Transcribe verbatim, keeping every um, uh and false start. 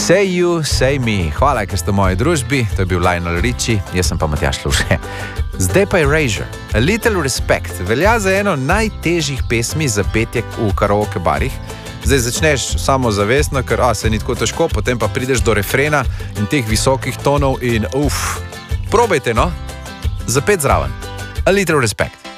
Say you, say me. Hvala, ker ste v moji družbi. To je bil Lionel Richie, jaz sem pa Matjaž Luše. Zdaj pa Erasure. A Little Respect velja za eno najtežjih pesmi za petje v karaoke barih. Zdaj začneš samozavestno, ker a, se ni tako težko, potem pa prideš do refrena in teh visokih tonov in uf. Probajte, no? Zapet zraven. A Little Respect.